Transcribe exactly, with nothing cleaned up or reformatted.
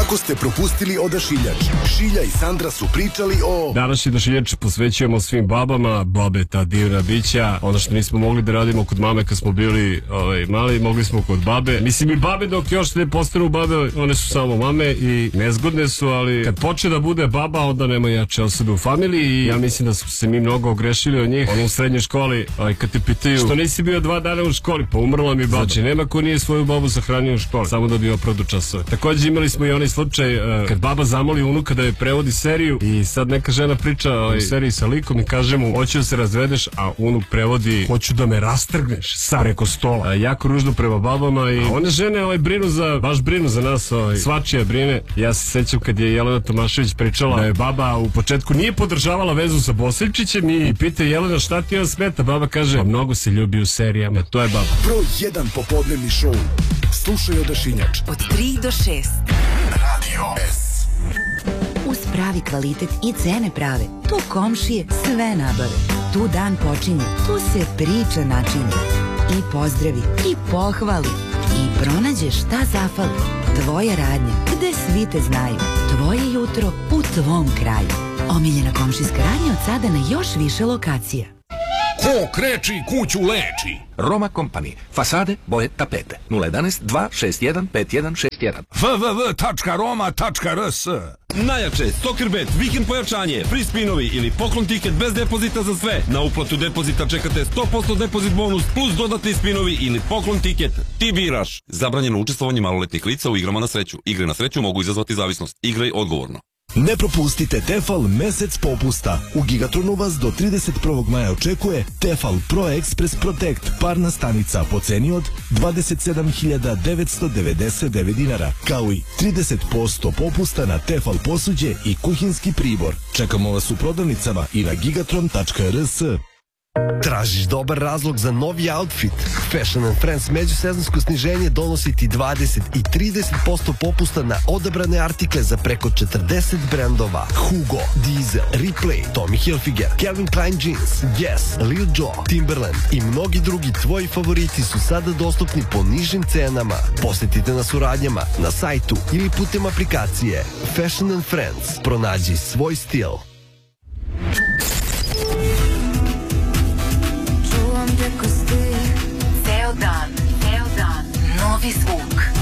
Ako ste propustili Odašiljač, Šilja i Sandra su pričali o... Današnji Odašiljač posvećujemo svim babama, babe ta divna bića. Ono što nismo mogli da radimo kod mame kad smo bili ovaj, mali, mogli smo kod babe. Mislim i babe dok još ne postanu babe, one su samo mame i nezgodne su, ali kad počne da bude baba, onda nema jače osobe u familiji i ja mislim da su se mi mnogo ogrešili od njih. Ono u srednjoj školi, ovaj, kad te pitaju što nisi bio dva dana u školi, pa umrla mi baba. Znači nema ko nije svoju babu sahranio u školi, samo da bi opravdu časove. Takođe imali smo i onaj slučaj uh, kad baba zamoli unuka da joj prevodi seriju i sad neka žena priča o ovaj, seriji sa likom i kaže mu hoću da se razvedeš, a unuk prevodi hoću da me rastrgneš sa preko stola. Uh, jako ružno prema babama i one žene ovaj, brinu za, baš brinu za nas, ovaj, svačija brine. Ja se sećam kad je Jelena Tomašević pričala da je baba u početku nije podržavala vezu sa Bosiljčićem i pita Jelena šta ti on smeta, baba kaže pa mnogo se ljubi u serijama, to je baba. Broj jedan popodnevni šou. Slušaj Odašiljač. Od tri do šest. Radio S. Uz pravi kvalitet i cene prave, tu komšije sve nabave. Tu dan počinje, tu se priča načinje. I pozdravi, i pohvali, i pronađeš šta zafali. Tvoja radnja, gde svi te znaju. Tvoje jutro u tvom kraju. Omiljena komšijska radnja od sada na još više lokacija. Ko kreči, kuću leči. Roma Company. Fasade, boje, tapete. nula jedanaest dva šest jedan pet jedan šest jedan. w w w tačka roma tačka r s. Najjače, Soccerbet, vikend pojačanje, free spinovi ili poklon tiket bez depozita za sve. Na uplatu depozita čekate sto posto depozit bonus plus dodatni spinovi ili poklon tiket. Ti biraš. Zabranjeno učestvovanje maloletnih lica u igrama na sreću. Igre na sreću mogu izazvati zavisnost. Igraj odgovorno. Ne propustite Tefal mesec popusta. U Gigatronu vas do trideset prvog maja očekuje Tefal Pro Express Protect parna stanica po ceni od dvadeset sedam hiljada devetsto devedeset devet dinara, kao i trideset posto popusta na Tefal posuđe i kuhinski pribor. Čekamo vas u prodavnicama i na gigatron tačka r s. Tražiš dobar razlog za novi outfit? Fashion and Friends međusezonsko sniženje donosi ti dvadeset i trideset posto popusta na odabrane artikle za preko četrdeset brendova. Hugo, Diesel, Replay, Tommy Hilfiger, Calvin Klein Jeans, Guess, Lil Jon, Timberland i mnogi drugi tvoji favoriti su sada dostupni po nižim cenama. Posetite nas u radnjama, na sajtu ili putem aplikacije. Fashion and Friends. Pronađi svoj stil. Ceo dan, ceo dan, novi zvuk.